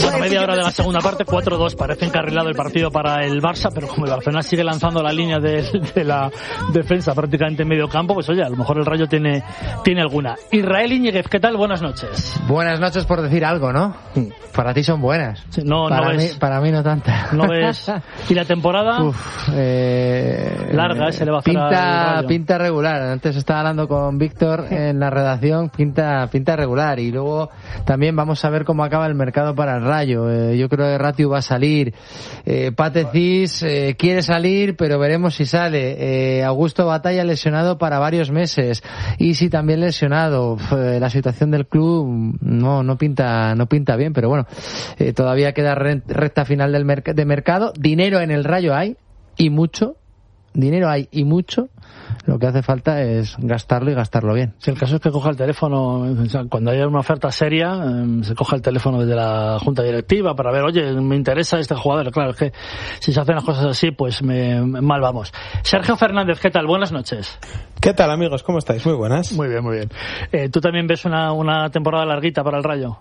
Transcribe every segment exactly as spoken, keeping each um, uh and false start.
Bueno, media hora de la segunda parte, cuatro dos. Parece encarrilado el partido para el Barça, pero como el Barcelona sigue lanzando la línea de, de la defensa prácticamente en medio campo, pues oye, a lo mejor el Rayo tiene, tiene alguna. Israel Íñiguez, ¿qué tal? Buenas noches. Buenas noches por decir algo, ¿no? Para ti son buenas. Sí, no, para, no mí, ves, para mí no tantas. No ves. ¿Y la temporada? Uf, eh, larga, ¿eh? Se le va a hacer pinta, al Rayo. Pinta regular. Antes estaba hablando con Víctor en la redacción, pinta, pinta regular. Y luego también vamos a ver cómo acaba el mercado para el Rayo. Eh, yo creo que Ratiu va a salir. Eh, Pate Cis eh, quiere salir, pero veremos si sale. Eh, Augusto Batalla lesionado para varios meses. Isi también lesionado. Eh, la situación del club no no pinta no pinta bien, pero bueno, eh, todavía queda recta final del merc- de mercado. Dinero en el Rayo hay, y mucho. Dinero hay y mucho. Lo que hace falta es gastarlo y gastarlo bien. Si el caso es que coja el teléfono, o sea, cuando haya una oferta seria, eh, se coja el teléfono desde la junta directiva para ver, oye, me interesa este jugador. Claro, es que si se hacen las cosas así, pues me, me, mal vamos. Sergio Fernández, ¿qué tal? Buenas noches. ¿Qué tal, amigos? ¿Cómo estáis? Muy buenas. Muy bien, muy bien. Eh, ¿Tú también ves una, una temporada larguita para el Rayo?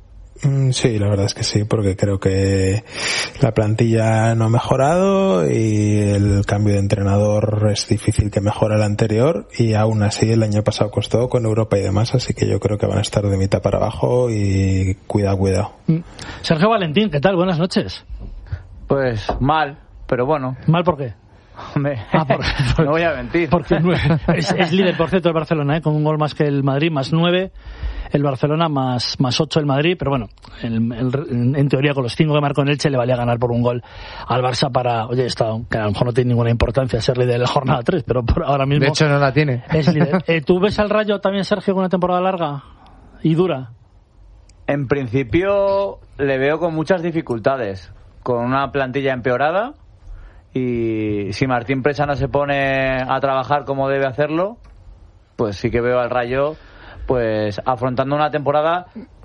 Sí, la verdad es que sí, porque creo que la plantilla no ha mejorado y el cambio de entrenador es difícil que mejore el anterior, y aún así el año pasado costó con Europa y demás, así que yo creo que van a estar de mitad para abajo y cuidado, cuidado. Sergio Valentín, ¿qué tal? Buenas noches. Pues mal, pero bueno. ¿Mal por qué? Hombre, ah, por, por, no voy a mentir. Porque es, es líder, por cierto, el Barcelona, ¿eh? Con un gol más que el Madrid, más nueve. El Barcelona más más ocho el Madrid, pero bueno, el, el, en teoría con los cinco que marcó en Elche le valía ganar por un gol al Barça para, oye, esto que a lo mejor no tiene ninguna importancia ser líder de la jornada tres, pero por ahora mismo... De hecho no la tiene. Es líder. Eh, ¿Tú ves al Rayo también, Sergio, con una temporada larga y dura? En principio le veo con muchas dificultades, con una plantilla empeorada, y si Martín Presa no se pone a trabajar como debe hacerlo, pues sí que veo al Rayo pues afrontando una temporada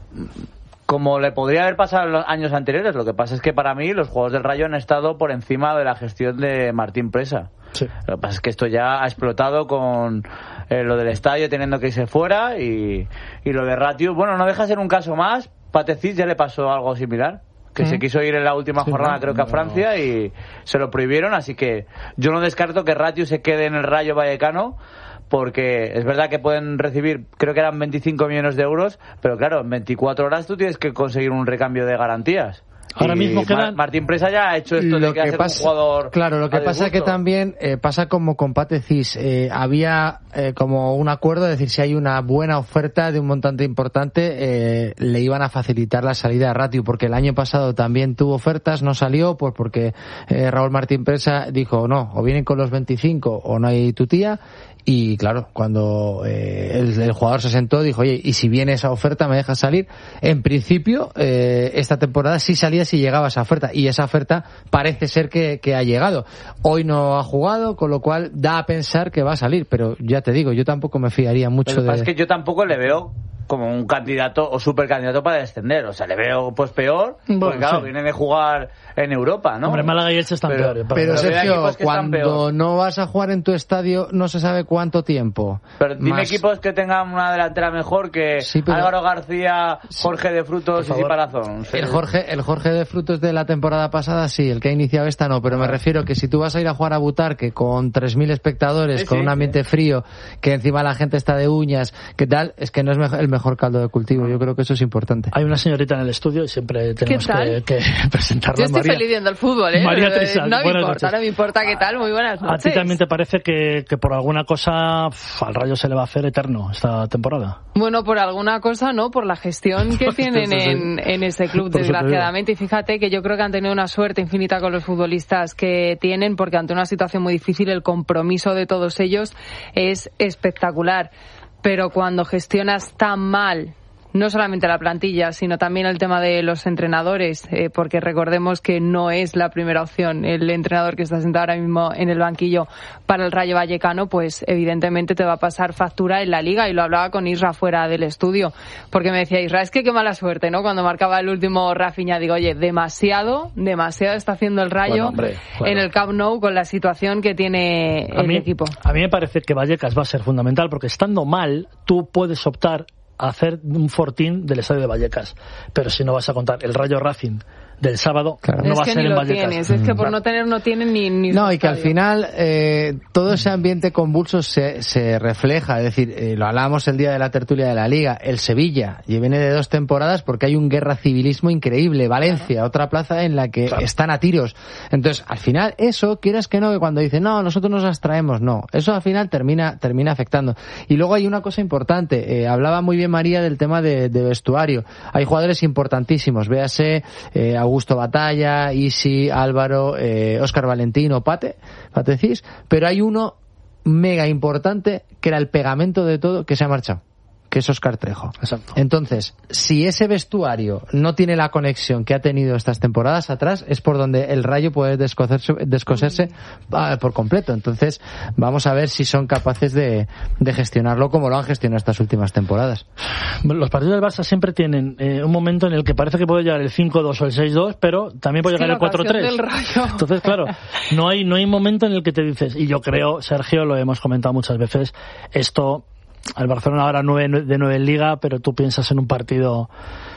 como le podría haber pasado en los años anteriores. Lo que pasa es que para mí los juegos del Rayo han estado por encima de la gestión de Martín Presa. Sí. Lo que pasa es que esto ya ha explotado con eh, lo del estadio teniendo que irse fuera, y, y lo de Ratiu, bueno, no deja de ser un caso más. Pate Cis ya le pasó algo similar, que ¿Mm? se quiso ir en la última sí, jornada, no, creo que a Francia, no. y se lo prohibieron, así que yo no descarto que Ratiu se quede en el Rayo Vallecano, porque es verdad que pueden recibir, creo que eran veinticinco millones de euros, pero claro, en veinticuatro horas tú tienes que conseguir un recambio de garantías. Ahora y mismo quedan... Martín Presa ya ha hecho esto lo de que, que hace pasa, un jugador. Claro, lo que pasa es que también eh, pasa como con Pate Cis. Eh, había eh, como un acuerdo, es decir, si hay una buena oferta de un montante importante, eh, le iban a facilitar la salida a Ratiu, porque el año pasado también tuvo ofertas, no salió, pues porque eh, Raúl Martín Presa dijo, no, o vienen con los veinticinco o no hay tu tía. Y claro, cuando eh, el, el jugador se sentó, dijo, oye, y si viene esa oferta, ¿me dejas salir? En principio, eh, esta temporada sí salía si llegaba esa oferta, y esa oferta parece ser que, que ha llegado. Hoy no ha jugado, con lo cual da a pensar que va a salir, pero ya te digo, yo tampoco me fiaría mucho de... Es que yo tampoco le veo como un candidato o supercandidato para descender, o sea, le veo pues peor, bueno, porque claro, sí. viene de jugar en Europa, ¿no? Hombre, Málaga y Elche están pero, peores. Pero, pero Sergio, cuando no vas a jugar en tu estadio no se sabe cuánto tiempo. Pero dime Más... equipos que tengan una delantera mejor que sí, pero... Álvaro García, Jorge de Frutos y Ciparazón. El Jorge, el Jorge de Frutos de la temporada pasada sí, el que ha iniciado esta no, pero me refiero que si tú vas a ir a jugar a Butarque con tres mil espectadores, sí, con sí, un ambiente sí. frío, que encima la gente está de uñas, ¿qué tal? Es que no es mejor, el mejor caldo de cultivo. Yo creo que eso es importante. Hay una señorita en el estudio y siempre tenemos que, que presentarla. Yo estoy María. feliz viendo el fútbol, ¿eh? María Trisal, no me importa, noches. no me importa qué tal. Muy buenas noches. ¿A ti también te parece que, que por alguna cosa pff, al Rayo se le va a hacer eterno esta temporada? Bueno, por alguna cosa no, por la gestión que tienen en, en ese club, desgraciadamente. Y fíjate que yo creo que han tenido una suerte infinita con los futbolistas que tienen, porque ante una situación muy difícil el compromiso de todos ellos es espectacular. Pero cuando gestionas tan mal no solamente la plantilla, sino también el tema de los entrenadores, eh, porque recordemos que no es la primera opción el entrenador que está sentado ahora mismo en el banquillo para el Rayo Vallecano, pues evidentemente te va a pasar factura en la Liga. Y lo hablaba con Isra fuera del estudio, porque me decía, Isra, es que qué mala suerte, ¿no? Cuando marcaba el último Rafinha, digo, oye, demasiado, demasiado está haciendo el Rayo bueno, hombre, claro. en el Camp Nou con la situación que tiene a el mí, equipo. A mí me parece que Vallecas va a ser fundamental, porque estando mal, tú puedes optar a hacer un fortín del estadio de Vallecas. Pero si no vas a contar el Rayo Racing del sábado, claro, no es va a que ser ni en lo Vallecas. Tienes. Es que por no tener no tienen ni, ni no, y que estadio. al final eh, todo ese ambiente convulso se, se refleja, es decir, eh, lo hablábamos el día de la tertulia de la Liga, el Sevilla, y viene de dos temporadas porque hay un guerra civilismo increíble, Valencia, claro, otra plaza en la que claro, están a tiros. Entonces, al final, eso, quieras que no, que cuando dicen, no, nosotros nos abstraemos, no, eso al final termina termina afectando. Y luego hay una cosa importante, eh, hablaba muy bien María del tema de, de vestuario, hay jugadores importantísimos, véase eh, Augusto Batalla, Isi, Álvaro, eh, Óscar Valentino, Pate, Patecís, pero hay uno mega importante que era el pegamento de todo que se ha marchado, que es Óscar Trejo. Exacto. Entonces, si ese vestuario no tiene la conexión que ha tenido estas temporadas atrás, es por donde el Rayo puede descoserse, descoserse uh, por completo. Entonces, vamos a ver si son capaces de, de gestionarlo como lo han gestionado estas últimas temporadas. Los partidos del Barça siempre tienen eh, un momento en el que parece que puede llegar el cinco dos o el seis dos, pero también puede es que llegar el cuatro tres. Entonces, claro, no hay, no hay momento en el que te dices, y yo creo, Sergio, lo hemos comentado muchas veces, esto... Al Barcelona ahora nueve de nueve en Liga, pero tú piensas en un partido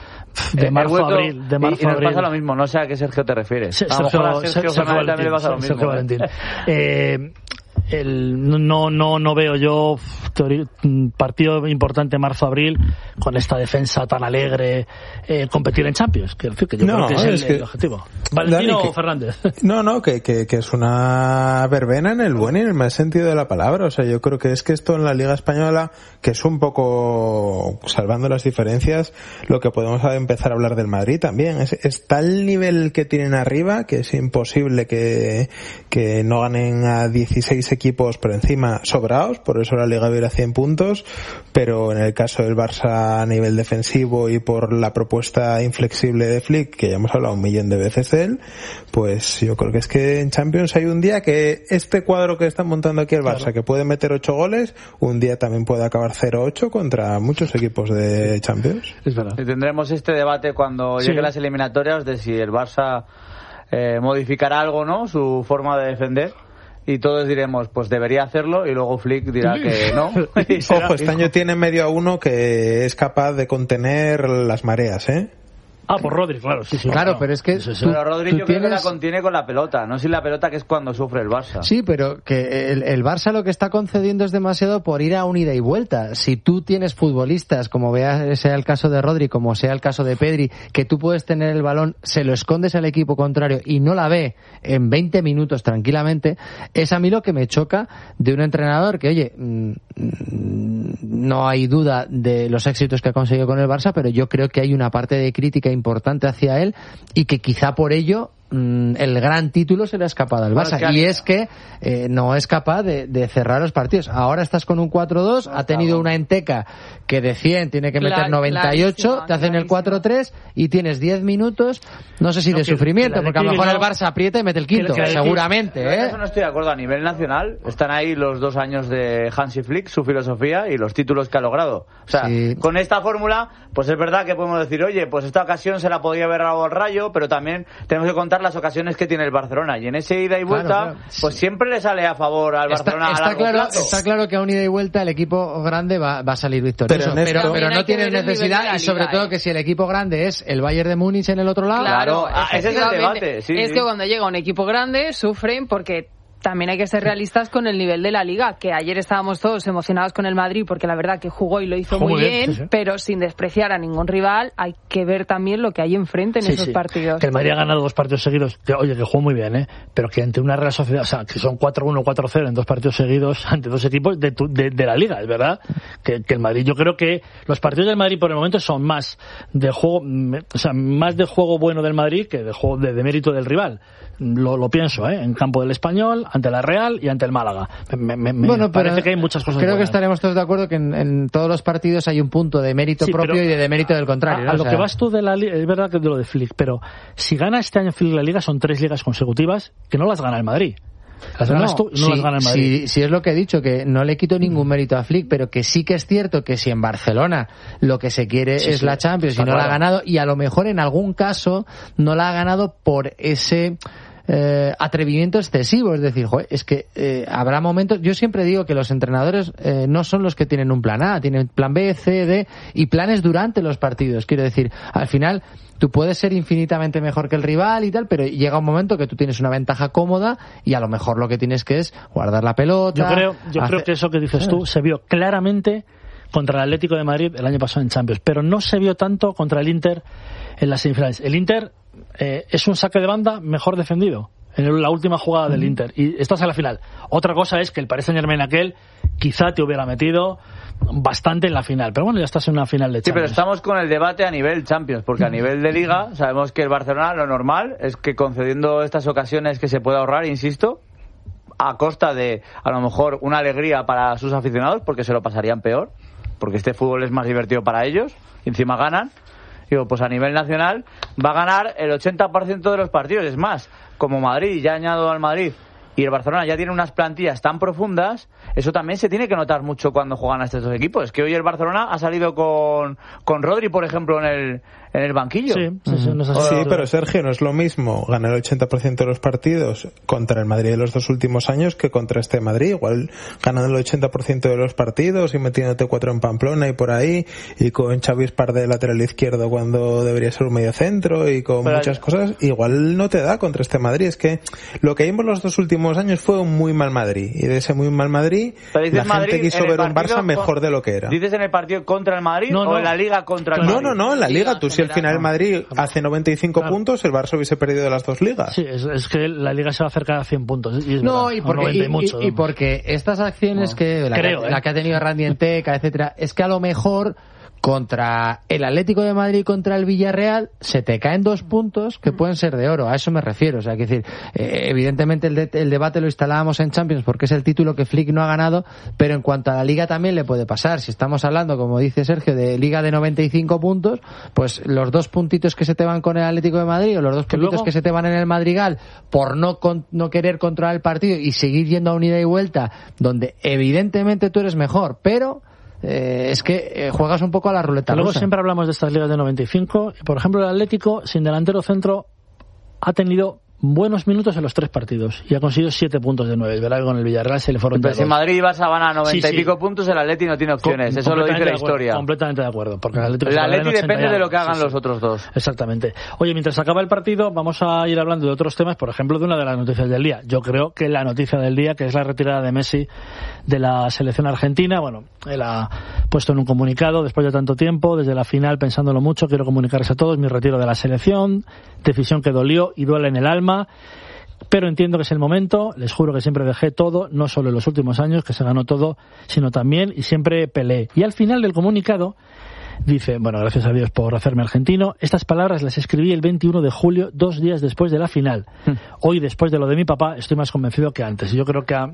de marzo a abril. De marzo y, y nos abril. pasa lo mismo, no sé a qué Sergio te refieres. Sí, a Sergio, lo mejor a Sergio, Sergio Valentín, también le pasa lo mismo. Sergio Valentín. Eh, el, no, no, no veo yo teoría, partido importante marzo-abril con esta defensa tan alegre, eh, competir en Champions, que, que yo no, creo que es, es el, que, el objetivo. Valentino o Fernández. No, no, que, que, que es una verbena en el buen y en el mal sentido de la palabra. O sea, yo creo que es que esto en la Liga Española, que es un poco, salvando las diferencias, lo que podemos empezar a hablar del Madrid también. Es, es tal nivel que tienen arriba que es imposible que, que no ganen a dieciséis equipos por encima sobrados, por eso la Liga viera cien puntos, pero en el caso del Barça a nivel defensivo y por la propuesta inflexible de Flick, que ya hemos hablado un millón de veces de él, pues yo creo que es que en Champions hay un día que este cuadro que están montando aquí el Barça, claro, que puede meter ocho goles, un día también puede acabar cero ocho contra muchos equipos de Champions. Es verdad. Y tendremos este debate cuando sí. lleguen las eliminatorias de si el Barça eh, modificará algo, ¿no? Su forma de defender. Y todos diremos, pues debería hacerlo, y luego Flick dirá que no. Ojo, este año tiene medio a uno que es capaz de contener las mareas, ¿eh? Ah, por Rodri, claro, sí, sí. Claro, claro. pero es que... Sí, sí. Pero Rodri yo tienes... creo que la contiene con la pelota, no sin la pelota, que es cuando sufre el Barça. Sí, pero que el, el Barça lo que está concediendo es demasiado por ir a un ida y vuelta. Si tú tienes futbolistas, como vea, sea el caso de Rodri, como sea el caso de Pedri, que tú puedes tener el balón, se lo escondes al equipo contrario y no la ve en veinte minutos tranquilamente, es a mí lo que me choca de un entrenador que, oye, mmm, no hay duda de los éxitos que ha conseguido con el Barça, pero yo creo que hay una parte de crítica importante hacia él y que quizá por ello mmm, el gran título se le ha escapado al Barça. Bueno, y es que eh, no es capaz de, de cerrar los partidos. Ahora estás con un cuatro dos, no, ha tenido una enteca que de cien tiene que meter noventa y ocho, te hacen el cuatro tres y tienes diez minutos, no sé si no, de que, sufrimiento, que porque a lo mejor no, el Barça aprieta y mete el quinto, que, que seguramente. Que, ¿eh? Eso no estoy de acuerdo. A nivel nacional están ahí los dos años de Hansi Flick, su filosofía y los títulos que ha logrado. O sea, sí. Con esta fórmula, pues es verdad que podemos decir, oye, pues esta ocasión se la podía haber dado al Rayo, pero también tenemos que contar las ocasiones que tiene el Barcelona, y en ese ida y vuelta, claro, claro. pues siempre le sale a favor al está, Barcelona está a largo claro, plazo. Está claro que a un ida y vuelta el equipo grande va, va a salir victorioso, pero, pero, pero no tienes necesidad, y sobre todo que si el equipo grande es el Bayern de Múnich en el otro lado, claro, ah, ese es el debate. Sí, es sí. que cuando llega un equipo grande sufren porque también hay que ser realistas con el nivel de la Liga, que ayer estábamos todos emocionados con el Madrid porque la verdad que jugó y lo hizo jugó muy bien, bien sí, sí. pero sin despreciar a ningún rival, hay que ver también lo que hay enfrente en sí, esos sí. partidos. Que el Madrid ha ganado dos partidos seguidos, que, oye, que jugó muy bien, ¿eh? Pero que ante una Real Sociedad, o sea, que son cuatro uno, cuatro cero en dos partidos seguidos ante dos equipos de, tu, de, de la Liga, es verdad, que, que el Madrid, yo creo que los partidos del Madrid por el momento son más de juego, o sea, más de juego bueno del Madrid que de juego de, de mérito del rival. Lo, lo pienso, ¿eh? En campo del Español, ante la Real y ante el Málaga. Me, me, me bueno, parece que hay muchas cosas creo buenas. Que estaremos todos de acuerdo que en, en todos los partidos hay un punto de mérito sí, propio y de demérito del contrario. A, ¿no? a lo o sea... que vas tú de la Liga, es verdad que de lo de Flick, pero si gana este año Flick la Liga son tres ligas consecutivas que no las gana el Madrid. Las ganas tú, no sí, las gana el Madrid. Sí, sí, es lo que he dicho, que no le quito ningún mérito a Flick, pero que sí que es cierto que si en Barcelona lo que se quiere sí, es sí, la Champions y no claro. la ha ganado, y a lo mejor en algún caso no la ha ganado por ese... eh, atrevimiento excesivo. Es decir, joder, es que eh, habrá momentos... Yo siempre digo que los entrenadores eh, no son los que tienen un plan A, tienen plan B, C, D y planes durante los partidos. Quiero decir, al final tú puedes ser infinitamente mejor que el rival y tal, pero llega un momento que tú tienes una ventaja cómoda y a lo mejor lo que tienes que es guardar la pelota. Yo creo, yo hacer... creo que eso que dices tú se vio claramente contra el Atlético de Madrid el año pasado en Champions, pero no se vio tanto contra el Inter en las semifinales. El Inter eh, es un saque de banda mejor defendido en la última jugada del Inter y estás en la final. Otra cosa es que el Paris Saint-Germain aquel quizá te hubiera metido bastante en la final, pero bueno, ya estás en una final de Champions. Sí, pero estamos con el debate a nivel Champions, porque a nivel de Liga sabemos que el Barcelona lo normal es que concediendo estas ocasiones que se puede ahorrar, insisto, a costa de a lo mejor una alegría para sus aficionados, porque se lo pasarían peor, porque este fútbol es más divertido para ellos, y encima ganan. Digo, pues a nivel nacional va a ganar el ochenta por ciento de los partidos. Es más, como Madrid, ya añado al Madrid, y el Barcelona ya tiene unas plantillas tan profundas, eso también se tiene que notar mucho cuando juegan a estos dos equipos. Es que hoy el Barcelona ha salido con, con Rodri, por ejemplo, en el, en el banquillo. Sí, sí, sí, no es así. Sí, pero Sergio, no es lo mismo ganar el ochenta por ciento de los partidos contra el Madrid de los dos últimos años que contra este Madrid. Igual ganando el ochenta por ciento de los partidos y metiéndote cuatro en Pamplona y por ahí, y con Xavi Espar de lateral izquierdo cuando debería ser un medio centro y con pero muchas cosas, igual no te da contra este Madrid. Es que lo que vimos los dos últimos años fue un muy mal Madrid, y de ese muy mal Madrid la Madrid, gente quiso ver un Barça mejor con, de lo que era. ¿Dices en el partido contra el Madrid no, no, o en la Liga contra el no, Madrid? No, no, no, en la Liga. Tú si al final el Madrid hace noventa y cinco claro. puntos, el Barça hubiese perdido de las dos ligas. Sí, es, es que la Liga se va a acercar a cien puntos. Y es no, verdad, y, porque, y, y, mucho, y porque estas acciones no, que, la, creo, que eh. la que ha tenido Randy Enteca, etcétera, es que a lo mejor contra el Atlético de Madrid y contra el Villarreal se te caen dos puntos que pueden ser de oro, a eso me refiero. O sea, que decir, eh, evidentemente el, de, el debate lo instalábamos en Champions porque es el título que Flick no ha ganado, pero en cuanto a la Liga también le puede pasar. Si estamos hablando, como dice Sergio, de Liga de noventa y cinco puntos, pues los dos puntitos que se te van con el Atlético de Madrid o los dos puntitos luego... que se te van en el Madrigal por no, con, no querer controlar el partido y seguir yendo a un ida y vuelta donde evidentemente tú eres mejor, pero Eh, es que eh, juegas un poco a la ruleta rusa. Luego siempre hablamos de estas ligas de noventa y cinco. Por ejemplo, el Atlético, sin delantero centro, ha tenido buenos minutos en los tres partidos y ha conseguido siete puntos de nueve. Verá que con el Villarreal se le fueron pero si Madrid y Barça van a noventa sí, y pico sí. puntos, el Atleti no tiene opciones. Com- eso lo dice la acuerdo, historia. Completamente de acuerdo. Porque el Atleti, el Atleti depende de lo que hagan sí, los sí. otros dos. Exactamente. Oye, mientras acaba el partido, vamos a ir hablando de otros temas. Por ejemplo, de una de las noticias del día. Yo creo que la noticia del día, que es la retirada de Messi de la selección argentina. Bueno, él ha puesto en un comunicado, después de tanto tiempo, desde la final, pensándolo mucho, quiero comunicarles a todos mi retiro de la selección, decisión que dolió y duele en el alma. Pero entiendo que es el momento, les juro que siempre dejé todo, no solo en los últimos años, que se ganó todo, sino también, y siempre peleé. Y al final del comunicado dice, bueno, gracias a Dios por hacerme argentino, estas palabras las escribí el veintiuno de julio, dos días después de la final. Mm. Hoy, después de lo de mi papá, estoy más convencido que antes. Y yo creo que a,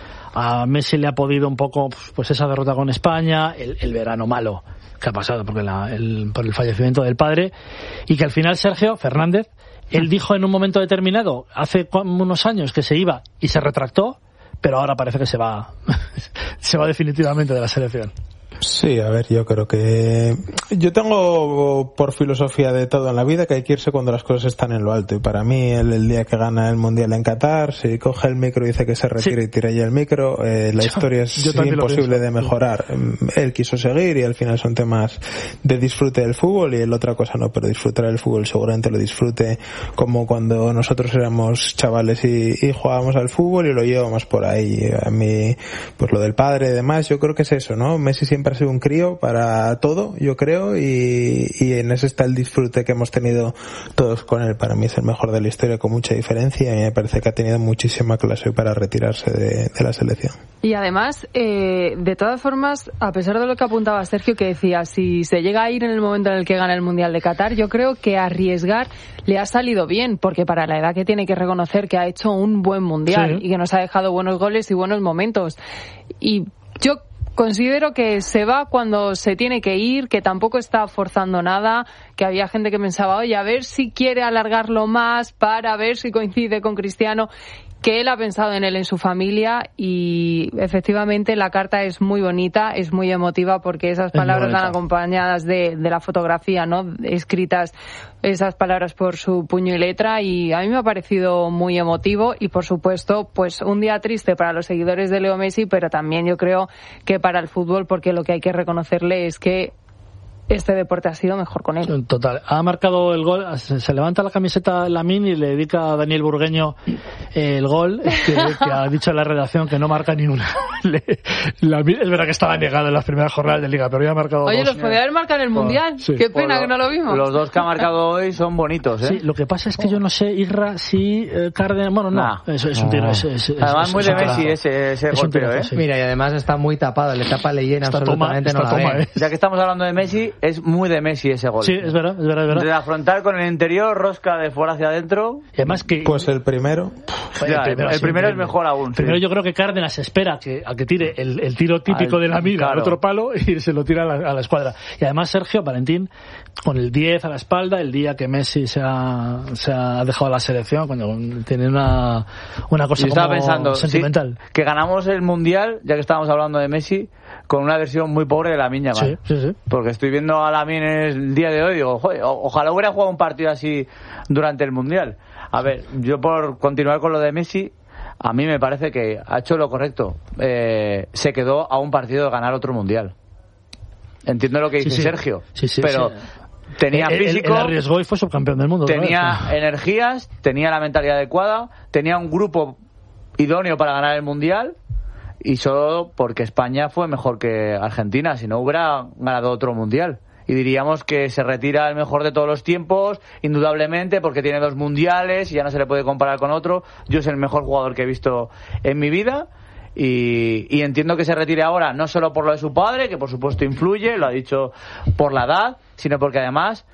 a Messi le ha podido un poco, pues esa derrota con España, el, el verano malo que ha pasado porque la, el, por el fallecimiento del padre, y que al final Sergio Fernández, él dijo en un momento determinado, hace unos años, que se iba y se retractó, pero ahora parece que se va se va definitivamente de la selección. Sí, a ver, yo creo que yo tengo por filosofía de todo en la vida que hay que irse cuando las cosas están en lo alto, y para mí el, el día que gana el Mundial en Qatar, si coge el micro y dice que se retira sí. y tira ya el micro, eh, la yo, historia es imposible de mejorar. Él quiso seguir y al final son temas de disfrute del fútbol y el otra cosa no, pero disfrutar del fútbol seguramente lo disfrute como cuando nosotros éramos chavales y, y jugábamos al fútbol y lo llevamos por ahí. A mí, pues lo del padre y demás, yo creo que es eso, ¿no? Messi siempre ha sido un crío para todo, yo creo, y, y en ese está el disfrute que hemos tenido todos con él. Para mí es el mejor de la historia con mucha diferencia, y a mí me parece que ha tenido muchísima clase para retirarse de, de la selección. Y además, eh, de todas formas, a pesar de lo que apuntaba Sergio, que decía, si se llega a ir en el momento en el que gana el Mundial de Qatar, yo creo que arriesgar le ha salido bien, porque para la edad que tiene que reconocer que ha hecho un buen Mundial sí. y que nos ha dejado buenos goles y buenos momentos. Y yo considero que se va cuando se tiene que ir, que tampoco está forzando nada, que había gente que pensaba, oye, a ver si quiere alargarlo más para ver si coincide con Cristiano. que él ha pensado en él, en su familia, y efectivamente la carta es muy bonita, es muy emotiva, porque esas palabras van acompañadas de, de la fotografía, ¿no? Escritas esas palabras por su puño y letra, y a mí me ha parecido muy emotivo, y por supuesto, pues un día triste para los seguidores de Leo Messi, pero también yo creo que para el fútbol, porque lo que hay que reconocerle es que este deporte ha sido mejor con él. Total. Ha marcado el gol, se, se levanta la camiseta Lamine y le dedica a Daniel Burgueño eh, el gol, que, que ha dicho en la redacción que no marca ni una. Le, Lamine, es verdad que estaba negado en las primeras jornadas de Liga, pero ya ha marcado Oye, dos. los podía haber marcado en el Mundial. Sí. Qué pena que no lo vimos. Los dos que ha marcado hoy son bonitos, ¿eh? Sí, lo que pasa es que yo no sé, Irra, si eh, Cárdenas... Bueno, no, nah. es, es un tiro. Es, es, es, además, es, muy es de Messi ese, ese es golpeo, tirazo, ¿eh? Sí. Mira, y además está muy tapado, le tapa leyena absolutamente, toma, no la toma, ve. ¿eh? Ya que estamos hablando de Messi, es muy de Messi ese gol. Sí, es verdad, es verdad, es verdad. De afrontar con el interior, rosca de fuera hacia adentro. Y además que... Pues el primero... Ya, el primero, el primero es mejor aún. Primero sí. yo creo que Cárdenas espera que, a que tire el, el tiro típico al, de la mira claro. al otro palo y se lo tira a la, a la escuadra. Y además Sergio Valentín, con el diez a la espalda, el día que Messi se ha, se ha dejado la selección, cuando tiene una, una cosa como pensando, sentimental. Sí, que ganamos el Mundial, ya que estábamos hablando de Messi, con una versión muy pobre de Lamine Yamal. Sí, sí, sí. Porque estoy viendo a Lamine el día de hoy y digo, joder, ojalá hubiera jugado un partido así durante el Mundial. A ver, yo por continuar con lo de Messi, a mí me parece que ha hecho lo correcto. Eh, se quedó a un partido de ganar otro Mundial. Entiendo lo que dice sí, sí. Sergio, sí, sí, pero sí. tenía el, físico, el, el arriesgó y fue subcampeón del mundo. tenía claro. energías, tenía la mentalidad adecuada, tenía un grupo idóneo para ganar el Mundial, y solo porque España fue mejor que Argentina, si no hubiera ganado otro Mundial. Y diríamos que se retira el mejor de todos los tiempos, indudablemente, porque tiene dos mundiales y ya no se le puede comparar con otro. Yo es el mejor jugador que he visto en mi vida. Y, y entiendo que se retire ahora, no solo por lo de su padre, que por supuesto influye, lo ha dicho por la edad, sino porque además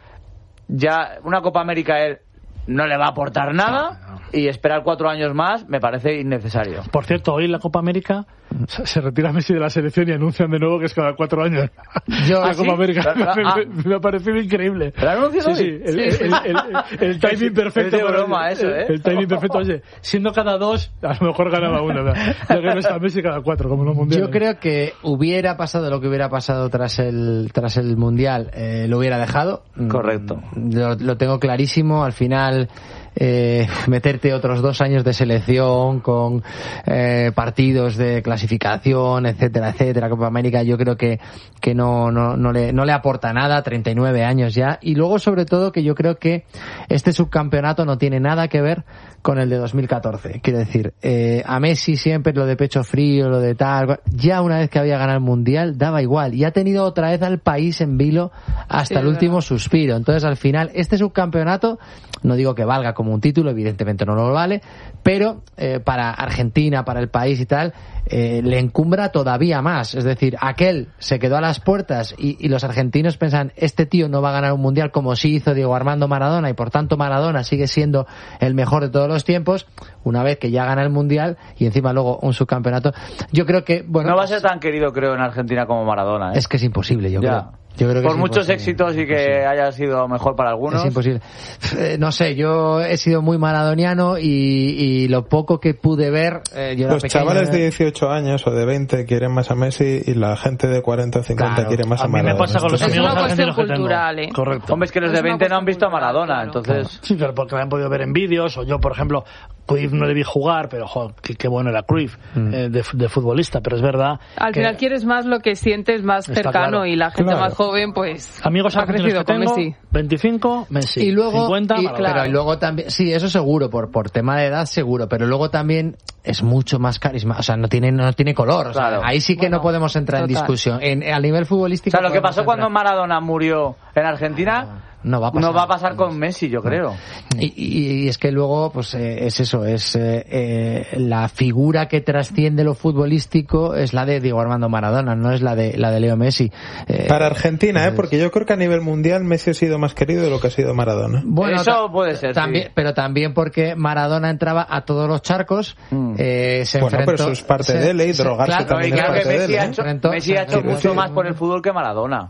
ya una Copa América él no le va a aportar nada, no, no. y esperar cuatro años más me parece innecesario. Por cierto, hoy en la Copa América se retira Messi de la selección y anuncian de nuevo que es cada cuatro años. Yo, la ¿Ah, Copa sí? América me, ah. me, me ha parecido increíble. ¿Lo anuncian sí, hoy? Sí, el, sí. El, el, el, el timing perfecto. Es de broma el, eso, ¿eh? El, el timing perfecto, oye, siendo cada dos, a lo mejor ganaba uno. ¿no? Ya que no está Messi cada cuatro, como los mundiales. Yo creo que hubiera pasado lo que hubiera pasado tras el tras el mundial, eh, lo hubiera dejado. Correcto. Lo, lo tengo clarísimo. Al final, eh, meterte otros dos años de selección con eh, partidos de clasificación, etcétera, etcétera, Copa América, yo creo que que no no no le no le aporta nada, treinta y nueve años ya, y luego sobre todo que yo creo que este subcampeonato no tiene nada que ver con el de dos mil catorce. Quiero decir, eh, a Messi siempre lo de pecho frío, lo de tal, ya una vez que había ganado el Mundial daba igual, y ha tenido otra vez al país en vilo hasta sí, el último verdad. suspiro. Entonces al final este subcampeonato, no digo que valga como un título, evidentemente no lo vale, pero eh, para Argentina, para el país y tal, eh, le encumbra todavía más. Es decir, aquel se quedó a las puertas y, y los argentinos pensan, este tío no va a ganar un Mundial como sí hizo Diego Armando Maradona, y por tanto Maradona sigue siendo el mejor de todos los tiempos. Una vez que ya gana el Mundial y encima luego un subcampeonato, yo creo que bueno, no va a ser tan querido, creo, en Argentina como Maradona, ¿eh? Es que es imposible, yo ya. creo Yo creo que por muchos éxitos y que haya sido mejor para algunos. Es imposible. Eh, no sé, yo he sido muy maradoniano y, y lo poco que pude ver... Eh, yo Los era chavales pequeño, de dieciocho años o de veinte quieren más a Messi y la gente de cuarenta o cincuenta claro. quiere más a, a Maradona. A mí me pasa con los es amigos una cuestión argentinos cultural, que tengo. ¿eh? Correcto. Hombre, es que los de veinte no han visto a Maradona, claro. entonces... Sí, claro, porque me han podido ver en vídeos, o yo, por ejemplo, Cruyff no le vi jugar, pero joder, qué, qué bueno era Cruyff mm. eh, de, de futbolista, pero es verdad. Al que final quieres más lo que sientes más cercano, claro. y la gente claro. más joven, pues... Amigos ha crecido que con tengo, Messi. veinticinco, Messi. Y luego, cincuenta, y, Maradona. claro, y luego también, sí, eso seguro, por por tema de edad seguro, pero luego también es mucho más carisma, o sea, no tiene no tiene color, o sea, claro. ahí sí que bueno, no podemos entrar total. en discusión. En, a nivel futbolístico... O sea, lo que pasó cuando Maradona murió en Argentina... Ah. No va a pasar, no va a pasar con Messi, yo creo. Y, y, y es que luego, pues eh, es eso, es eh, eh, la figura que trasciende lo futbolístico es la de Diego Armando Maradona, no es la de la de Leo Messi. Eh, Para Argentina, eh, porque yo creo que a nivel mundial Messi ha sido más querido de lo que ha sido Maradona. Bueno, eso puede ser, también, sí. Pero también porque Maradona entraba a todos los charcos, mm. eh, se bueno, enfrentó... pero eso es parte se, de él, y drogarse claro, también es parte Messi de él. Ha hecho, Messi ha hecho mucho más por el fútbol que Maradona.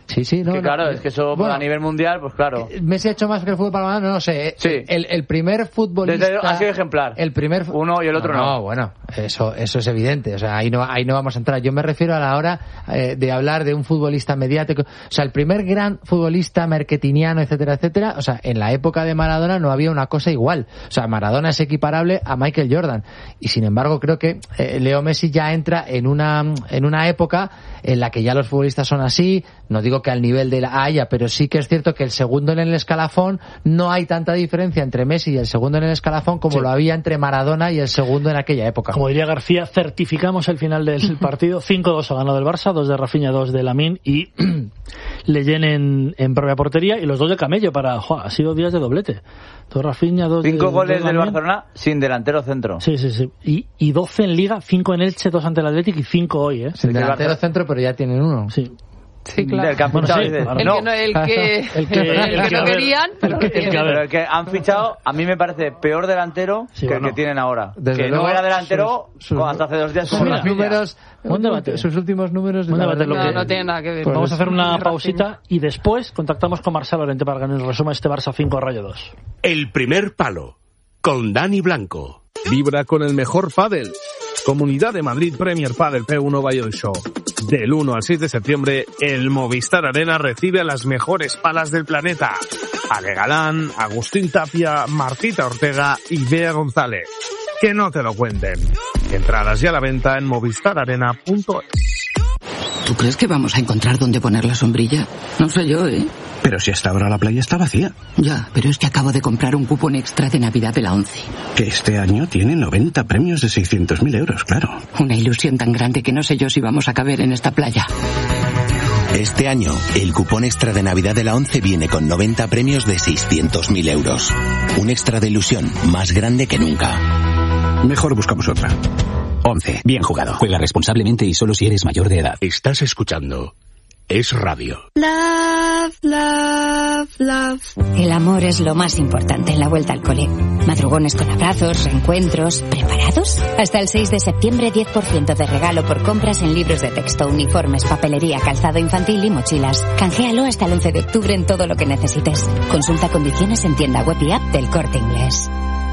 Sí, sí, no. Que, no, claro, no, es que eso bueno, a nivel mundial, pues claro. Messi ha hecho más que el fútbol palmano, no, no sé. Sí. El, el primer futbolista. Desde, ha sido ejemplar. El primer. Uno y el otro no. No, no bueno, eso, eso es evidente. O sea, ahí no, ahí no vamos a entrar. Yo me refiero a la hora eh, de hablar de un futbolista mediático. O sea, el primer gran futbolista marketingiano, etcétera, etcétera. O sea, en la época de Maradona no había una cosa igual. O sea, Maradona es equiparable a Michael Jordan. Y sin embargo, creo que eh, Leo Messi ya entra en una, en una época en la que ya los futbolistas son así. No digo que al nivel de la Haya, pero sí que es cierto que el segundo en el escalafón no hay tanta diferencia entre Messi y el segundo en el escalafón como sí. lo había entre Maradona y el segundo en aquella época. Como diría García, certificamos el final del partido. cinco dos ha ganado el Barça, dos de Rafinha, dos de Lamine y Leyen en, en propia portería y los dos de Camello para... Jo, ha sido días de doblete. Dos Rafinha, dos Cinco de, goles dos del Barcelona sin delantero centro. Sí, sí, sí. Y, y doce en Liga, cinco en Elche, dos ante el Atlético y cinco hoy, ¿eh? Sin delantero centro, pero ya tienen uno. Sí. Sí, claro. Del que han Bueno, fichado, sí, dice, claro. El, no. que no, el que, el que, el el que que no a ver, querían, pero el que, el que, a ver. Pero el que han fichado, a mí me parece peor delantero sí, que bueno. el que tienen ahora. Desde que luego, no era delantero sus, sus, hasta hace dos días. Sus, mira, números, buen debate. sus últimos números. Buen debate, no, lo que, no tiene nada que ver. Pues vamos a hacer una Rafinha. pausita y después contactamos con Marcelo Llorente para que nos resuma este Barça cinco Rayo dos. El primer palo, con Dani Blanco. Vibra con el mejor pádel. Comunidad de Madrid Premier Padel P uno Bayern Show. Del uno al seis de septiembre, el Movistar Arena recibe a las mejores palas del planeta. Ale Galán, Agustín Tapia, Martita Ortega y Bea González. Que no te lo cuenten. Entradas ya a la venta en movistar arena punto es. ¿Tú crees que vamos a encontrar dónde poner la sombrilla? No sé yo, ¿eh? Pero si hasta ahora la playa está vacía. Ya, pero es que acabo de comprar un cupón extra de Navidad de la ONCE. Que este año tiene noventa premios de seiscientos mil euros, claro. Una ilusión tan grande que no sé yo si vamos a caber en esta playa. Este año, el cupón extra de Navidad de la ONCE viene con noventa premios de seiscientos mil euros. Un extra de ilusión más grande que nunca. Mejor buscamos otra. ONCE. Bien jugado. Juega responsablemente y solo si eres mayor de edad. Estás escuchando Es Radio. Love, love, love. El amor es lo más importante en la vuelta al cole. Madrugones con abrazos, reencuentros. ¿Preparados? Hasta el seis de septiembre, diez por ciento de regalo por compras en libros de texto, uniformes, papelería, calzado infantil y mochilas. Canjealo hasta el once de octubre en todo lo que necesites. Consulta condiciones en tienda web y app del Corte Inglés.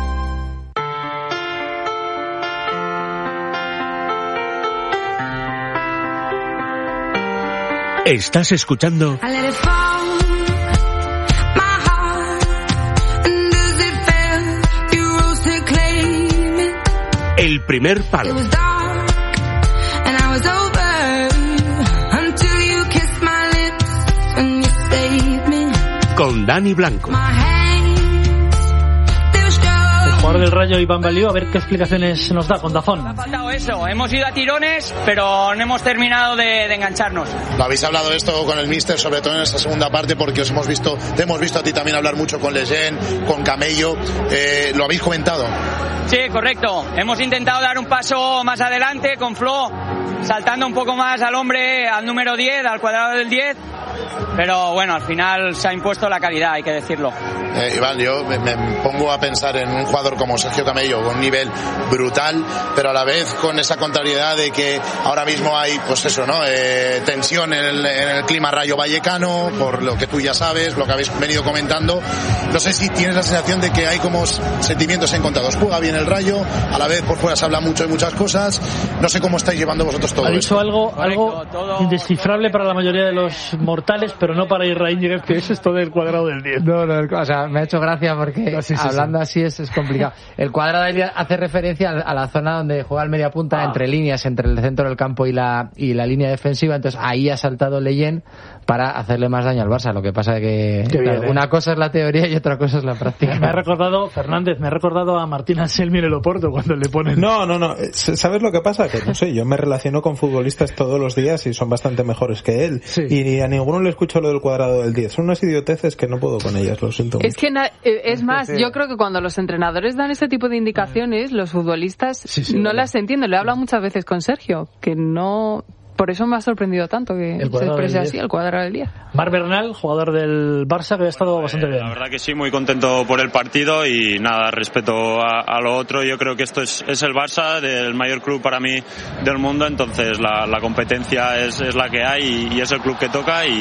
Estás escuchando El primer palo. Con Dani Blanco. El jugador del Rayo, Iván Balió, a ver qué explicaciones nos da con Dazón. Ha faltado eso, hemos ido a tirones, pero no hemos terminado de, de engancharnos. Lo habéis hablado esto con el míster, sobre todo en esta segunda parte, porque os hemos visto, te hemos visto a ti también hablar mucho con Leyen, con Camello, eh, ¿lo habéis comentado? Sí, correcto, hemos intentado dar un paso más adelante con Flo, saltando un poco más al hombre, al número diez, al cuadrado del diez, pero bueno, al final se ha impuesto la calidad, hay que decirlo. Eh, Iván, yo me, me pongo a pensar en un jugador como Sergio Camello, con un nivel brutal, pero a la vez con esa contrariedad de que ahora mismo hay, pues eso, ¿no? Eh, tensión en el, en el clima rayo vallecano, por lo que tú ya sabes, lo que habéis venido comentando. No sé si tienes la sensación de que hay como sentimientos encontrados. Juega bien el Rayo, a la vez por fuera se habla mucho de muchas cosas. No sé cómo estáis llevando vosotros todo esto. Ha dicho esto. algo, algo todo... indescifrable para la mayoría de los mortales, pero no para Israel Ñíguez, que es esto del cuadrado del diez. No, no, o sea, me ha hecho gracia porque no, sí, sí, hablando sí. así es, es complicado. El cuadrado del diez hace referencia a la zona donde juega el media punta, ah. entre líneas, entre el centro del campo y la y la línea defensiva. Entonces ahí ha saltado Leyen para hacerle más daño al Barça. Lo que pasa es que Qué claro, bien, ¿eh? una cosa es la teoría y otra cosa es la práctica. Me ha recordado, Fernández, me ha recordado a Martín Anselmi en el Oporto cuando le ponen... No, no, no. ¿Sabes lo que pasa? Que no sé, yo me relaciono con futbolistas todos los días y son bastante mejores que él. Sí. Y a ninguno le escucho lo del cuadrado del diez. Son unas idioteces que no puedo con ellas, lo siento mucho. Es que, na- es más, yo creo que cuando los entrenadores dan ese tipo de indicaciones, los futbolistas sí, sí, no bueno. las entienden. Lo he hablado muchas veces con Sergio, que no... Por eso me ha sorprendido tanto que se exprese así, el cuadrado del día. Marc Bernal, jugador del Barça, que ha estado bastante bien. La verdad que sí, muy contento por el partido y nada, respeto a, a lo otro. Yo creo que esto es, es el Barça, del mayor club para mí del mundo, entonces la, la competencia es, es la que hay y, y es el club que toca y,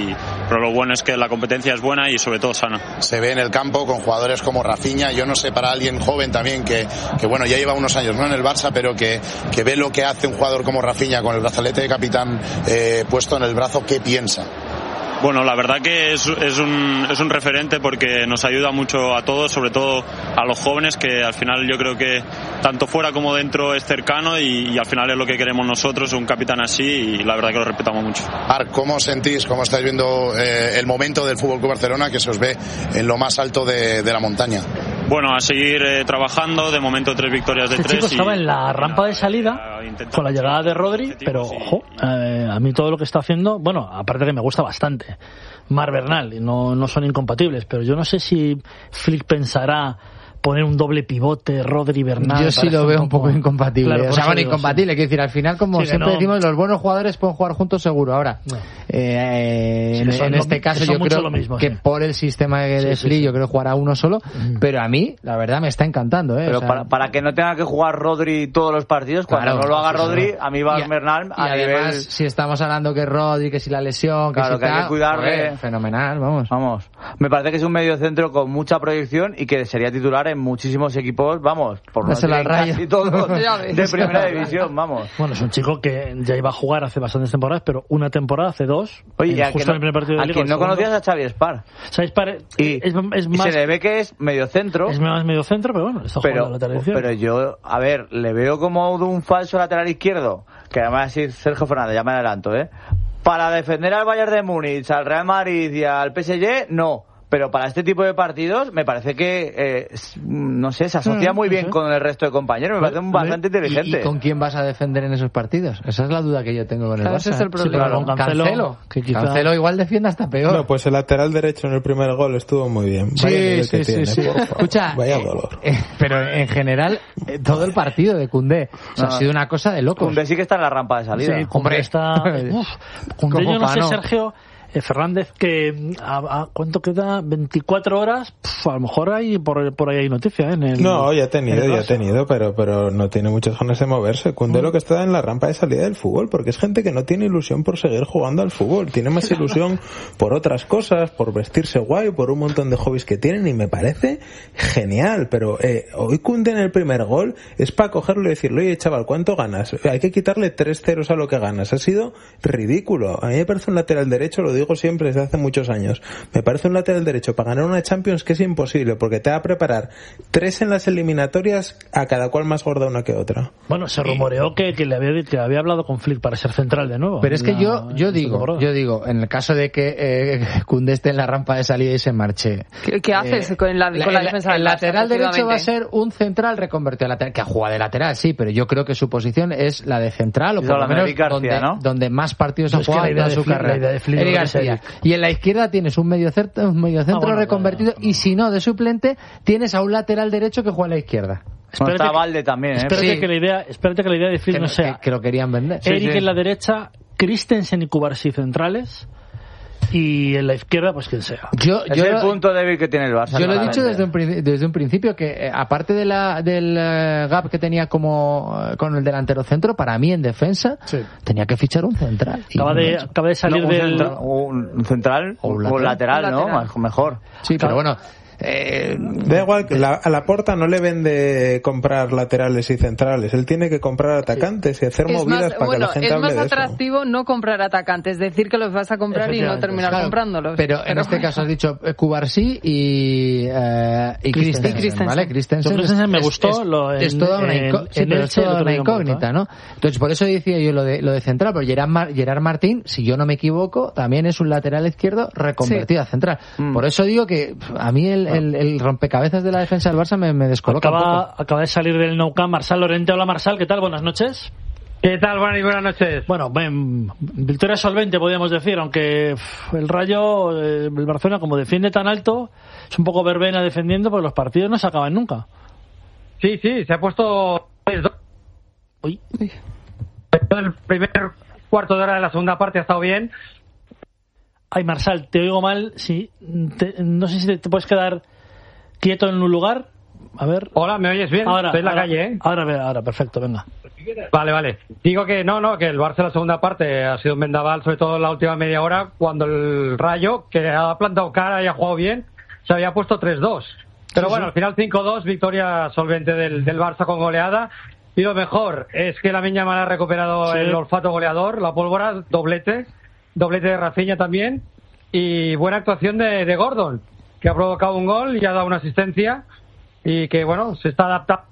pero lo bueno es que la competencia es buena y sobre todo sana. Se ve en el campo con jugadores como Rafinha, yo no sé, para alguien joven también que, que bueno, ya lleva unos años no en el Barça, pero que, que ve lo que hace un jugador como Rafinha con el brazalete de capitán eh, puesto en el brazo, ¿qué piensa? Bueno, la verdad que es, es, un, es un referente porque nos ayuda mucho a todos, sobre todo a los jóvenes, que al final yo creo que tanto fuera como dentro es cercano y, y al final es lo que queremos nosotros, un capitán así, y la verdad que lo respetamos mucho. Arc, ¿cómo sentís, cómo estáis viendo eh, el momento del F C Barcelona, que se os ve en lo más alto de, de la montaña? Bueno, a seguir eh, trabajando, de momento tres victorias de este tres. Chico y, estaba en la rampa de salida con la llegada de Rodri, pero ojo, eh, a mí todo lo que está haciendo, bueno, aparte que me gusta bastante, Mar Bernal, y no, no son incompatibles, pero yo no sé si Flick pensará poner un doble pivote, Rodri, Bernal. Yo sí lo veo un poco, poco incompatible. Claro, o sea, bueno, incompatible. Sí. Quiero decir, al final, como sí, siempre no. decimos, los buenos jugadores pueden jugar juntos seguro. Ahora, no. eh, sí, en, en este lo, caso yo creo mismo, que sí. por el sistema de sí, Flick sí, sí. yo creo que jugará uno solo, mm. pero a mí, la verdad, me está encantando. ¿eh? Pero o sea, para, para que no tenga que jugar Rodri todos los partidos, cuando claro, no lo haga Rodri, sí, a mí va Bernal a y nivel... además, si estamos hablando que Rodri, que si la lesión, que claro, si que tal, hay que cuidarle. Joder, fenomenal, vamos. Vamos. Me parece que es un mediocentro con mucha proyección y que sería titular en muchísimos equipos. Vamos, por no decir casi todos de primera división, vamos. Bueno, es un chico que ya iba a jugar hace bastantes temporadas, pero una temporada, hace dos, Oye, eh, justo no, en el primer partido de a Liga. Quien no conocías a Xavi Spar. Xavi Spar y, es, es más, y se le ve que es mediocentro. Es más mediocentro, pero bueno, está jugando pero, la lateral izquierda. Pero yo, a ver, le veo como de un falso lateral izquierdo, que además es Sergio Fernández, ya me adelanto, ¿eh? Para defender al Bayern de Múnich, al Real Madrid y al P S G, no. Pero para este tipo de partidos me parece que, eh, no sé, se asocia muy bien con el resto de compañeros. Me parece bastante inteligente. ¿Y, ¿Y con quién vas a defender en esos partidos? Esa es la duda que yo tengo con el Barça. Ese es el problema. Sí, con Cancelo, Cancelo, que quizá... Cancelo igual defiende hasta peor. No, pues el lateral derecho en el primer gol estuvo muy bien. Sí, sí, sí, sí. Escucha, vaya dolor. Eh, pero en general, eh, todo el partido de Koundé o sea, no, ha sido una cosa de locos. Koundé sí que está en la rampa de salida. Sí, Koundé está... Uf, Koundé yo no sé, Sergio... Eh, Fernández, que a, a ¿cuánto queda? veinticuatro horas, pf, a lo mejor hay por, por ahí hay noticia, ¿eh? En el, no, ya ha tenido, ya ha tenido, pero, pero no tiene muchas ganas de moverse. Koundé mm. lo que está en la rampa de salida del fútbol, porque es gente que no tiene ilusión por seguir jugando al fútbol, tiene más ilusión por otras cosas, por vestirse guay, por un montón de hobbies que tienen, y me parece genial, pero eh, hoy Koundé en el primer gol es para cogerlo y decirle, oye chaval, ¿cuánto ganas? Hay que quitarle tres ceros a lo que ganas, ha sido ridículo. A mí me parece un lateral derecho, lo digo siempre desde hace muchos años, me parece un lateral derecho para ganar una Champions que es imposible, porque te va a preparar tres en las eliminatorias, a cada cual más gorda una que otra. Bueno, se rumoreó que, que le había, que había hablado con Flick para ser central de nuevo. Pero es que la, yo yo digo, yo digo, en el caso de que eh, Koundé esté en la rampa de salida y se marche, ¿qué, qué haces eh, con la, con la defensa? El, el lateral derecho va a ser un central reconvertido a lateral, que juega de lateral, sí, pero yo creo que su posición es la de central, o por lo menos García, donde, ¿no? donde más partidos ha jugado en toda su carrera. Eric García. Y en la izquierda tienes un medio centro, un medio centro ah, bueno, reconvertido, bueno, bueno. y si no, de suplente, tienes a un lateral derecho que juega a la izquierda. Bueno, está Valde también, ¿eh? Espérate, sí. que la idea, espérate que la idea de Flick no sea... Que, que lo querían vender. Eric sí, sí. en la derecha, Christensen y Cubarsí centrales... y en la izquierda pues quien sea. Yo, es yo el lo, punto débil que tiene el Barça. Yo lo he dicho desde un, desde un principio que eh, aparte de la, del uh, gap que tenía como uh, con el delantero centro, para mí en defensa sí. tenía que fichar un central. Acaba de, acaba de salir no, un del... Central, un central o un lateral, un lateral, ¿no? Lateral. Mejor. Sí, claro. Pero bueno... Eh, da igual que la, a Laporta no le vende comprar laterales y centrales, él tiene que comprar atacantes sí. y hacer es movidas más, para bueno, que la gente hable de eso. Es más atractivo no comprar atacantes, decir que los vas a comprar y no terminar claro, comprándolos. Pero, pero en este bueno. caso has dicho eh, Cubarsí y, eh, y Christensen, Christensen, ¿vale? Christensen, Christensen me gustó. Es, lo, en, es toda una, inco- en, sí, pero es toda una incógnita, ¿no? Entonces por eso decía yo lo de, lo de central, pero Gerard, Mar- Gerard Martín, si yo no me equivoco, también es un lateral izquierdo reconvertido sí. a central. Mm. Por eso digo que a mí el, el, el rompecabezas cabezas de la defensa del Barça me, me descoloca acaba, un poco. Acaba de salir del Nou Camp Marsal Lorente. Hola Marsal, ¿qué tal? Buenas noches. ¿Qué tal, Juan? Y buenas noches. Bueno, ben, victoria solvente podríamos decir, aunque pff, el Rayo, eh, el Barcelona como defiende tan alto, es un poco verbena defendiendo, porque los partidos no se acaban nunca. Sí, sí, se ha puesto... Uy. El primer cuarto de hora de la segunda parte ha estado bien. Ay, Marsal, te oigo mal. Sí, te, no sé si te, te puedes quedar quieto en un lugar, A ver. Hola, ¿me oyes bien? Ahora, Estoy en la ahora, calle, ¿eh? Ahora, ahora, perfecto, venga. Vale, vale. Digo que no, no, que el Barça en la segunda parte ha sido un vendaval, sobre todo en la última media hora, cuando el Rayo, que ha plantado cara y ha jugado bien, se había puesto tres dos. Pero sí, bueno, sí. Al final cinco dos, victoria solvente del, del Barça con goleada. Y lo mejor es que Lamine Yamal ha recuperado sí. el olfato goleador, la pólvora, doblete, doblete de Rafinha también. Y buena actuación de, de Gordon, que ha provocado un gol y ha dado una asistencia. Y que, bueno, se está adaptando.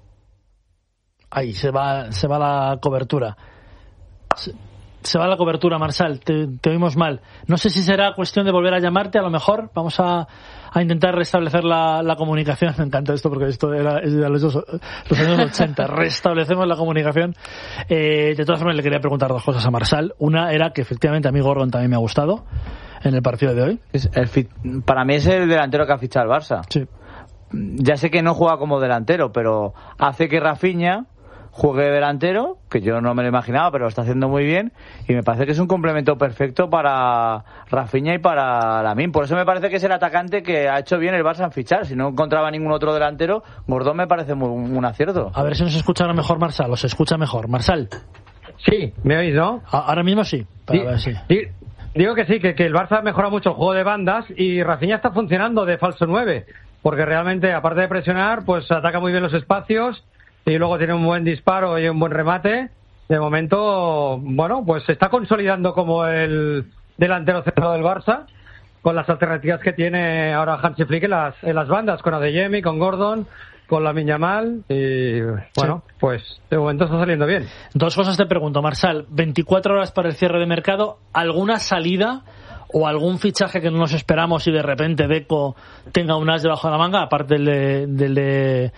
Ahí se va, se va la cobertura. Se, se va la cobertura, Marsal. Te, te oímos mal. No sé si será cuestión de volver a llamarte, a lo mejor. Vamos a, a intentar restablecer la, la comunicación. Me encanta esto porque esto era es de los, los años ochenta. Restablecemos la comunicación. Eh, de todas formas, le quería preguntar dos cosas a Marsal. Una era que efectivamente a mí Gordon también me ha gustado en el partido de hoy. Es el, para mí es el delantero que ha fichado el Barça. Sí. Ya sé que no juega como delantero, pero hace que Rafinha juegue de delantero, que yo no me lo imaginaba, pero lo está haciendo muy bien, y me parece que es un complemento perfecto para Rafinha y para Lamine. Por eso me parece que es el atacante que ha hecho bien el Barça en fichar. Si no encontraba ningún otro delantero, Gordon me parece muy, un acierto. A ver si nos escucha ahora mejor Marsal, o se escucha mejor. Marsal. Sí, ¿me oís, no? Ahora mismo sí. Sí, ver, sí. sí. Digo que sí, que, que el Barça ha mejorado mucho el juego de bandas y Rafinha está funcionando de falso nueve. Porque realmente, aparte de presionar, pues ataca muy bien los espacios y luego tiene un buen disparo y un buen remate. De momento, bueno, pues se está consolidando como el delantero centrado del Barça, con las alternativas que tiene ahora Hansi Flick en las, en las bandas, con Adeyemi, con Gordon, con Lamine Yamal, y bueno, sí. Pues de momento está saliendo bien. Dos cosas te pregunto, Marsal. veinticuatro horas para el cierre de mercado, ¿alguna salida o algún fichaje que no nos esperamos y de repente Deco tenga un as debajo de la manga, aparte del de, del de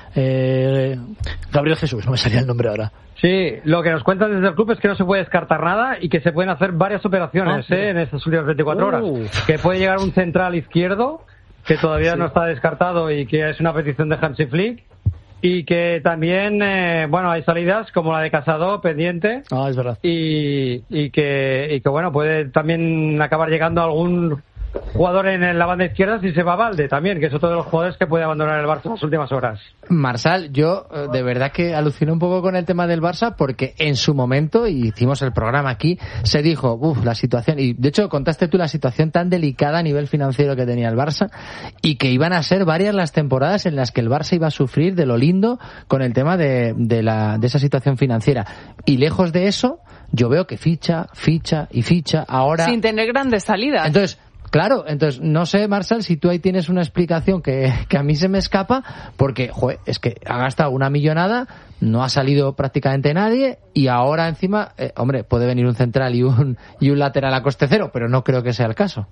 eh, Gabriel Jesús? No me salía el nombre ahora. Sí, lo que nos cuentan desde el club es que no se puede descartar nada y que se pueden hacer varias operaciones ah, eh, en estas últimas veinticuatro horas. Uh. Que puede llegar un central izquierdo, que todavía sí. no está descartado y que es una petición de Hansi Flick. Y que también, eh, bueno, hay salidas como la de Casado pendiente. Ah, es verdad. Y, y, que, y que, bueno, puede también acabar llegando algún jugador en la banda izquierda si se va Valde también, que es otro de los jugadores que puede abandonar el Barça en las últimas horas. Marsal, yo de verdad que aluciné un poco con el tema del Barça porque en su momento, y hicimos el programa aquí, se dijo, uff, la situación, y de hecho contaste tú la situación tan delicada a nivel financiero que tenía el Barça y que iban a ser varias las temporadas en las que el Barça iba a sufrir de lo lindo con el tema de, de, la, de esa situación financiera. Y lejos de eso, yo veo que ficha, ficha y ficha ahora. Sin tener grandes salidas. Entonces, claro, entonces no sé, Marsal, si tú ahí tienes una explicación que, que a mí se me escapa, porque, joder, es que ha gastado una millonada, no ha salido prácticamente nadie y ahora encima, eh, hombre, puede venir un central y un y un lateral a coste cero, pero no creo que sea el caso.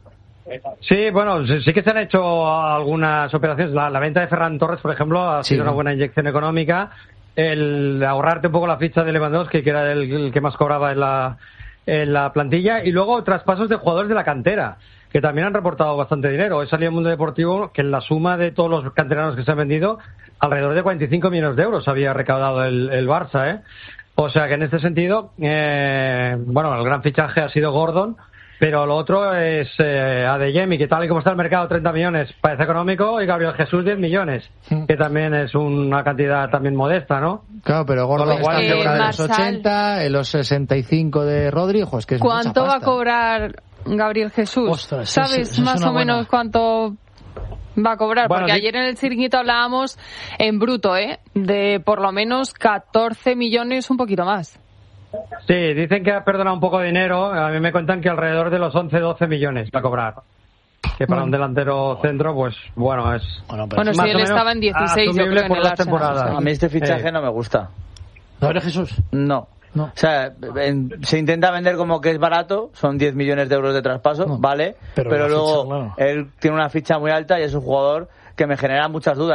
Sí, bueno, sí que se han hecho algunas operaciones. La, la venta de Ferran Torres, por ejemplo, ha Sí, sido ¿no? una buena inyección económica. El ahorrarte un poco la ficha de Lewandowski, que era el, el que más cobraba en la en la plantilla, y luego traspasos de jugadores de la cantera, que también han reportado bastante dinero. He salido en Mundo Deportivo que en la suma de todos los canteranos que se han vendido, alrededor de cuarenta y cinco millones de euros había recaudado el, el Barça, ¿eh? O sea que en este sentido, eh, bueno, el gran fichaje ha sido Gordon, pero lo otro es eh, Adeyemi, que tal y como está el mercado, treinta millones parece económico, y Gabriel Jesús, diez millones, que también es una cantidad también modesta, ¿no? Claro, pero Gordon Con lo cual, está eh, fuera de los Marsal, ochenta, en los sesenta y cinco de Rodri, ojo, es que es ¿cuánto mucha va a pasta. cobrar Gabriel Jesús? Ostras, ¿Sabes eso- eso es más una o menos buena. cuánto va a cobrar? Bueno, Porque di- ayer en el chiringuito hablábamos en bruto, ¿eh? De por lo menos catorce millones, un poquito más. Sí, dicen que ha perdonado un poco de dinero. A mí me cuentan que alrededor de los once doce millones va a cobrar. Que para Bueno. un delantero centro, pues bueno, es Bueno, pero Bueno, más si él o menos estaba en dieciséis, yo asumible creo, en por el dos Arsenal. temporadas. A mí este fichaje Eh. no me gusta. Gabriel Jesús. No. No. O sea, en- se intenta vender como que es barato, son diez millones de euros de traspaso, No. vale, Pero pero, la luego ficha, claro. él tiene una ficha muy alta y es un jugador que me genera muchas dudas.